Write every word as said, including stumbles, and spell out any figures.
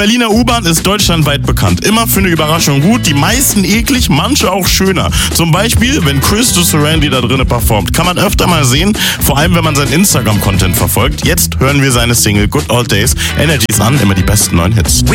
Berliner U-Bahn ist deutschlandweit bekannt. Immer für eine Überraschung gut, die meisten eklig, manche auch schöner. Zum Beispiel, wenn Chris Durandy da drinnen performt. Kann man öfter mal sehen, vor allem wenn man seinen Instagram-Content verfolgt. Jetzt hören wir seine Single Good Old Days. Energies an, immer die besten neuen Hits.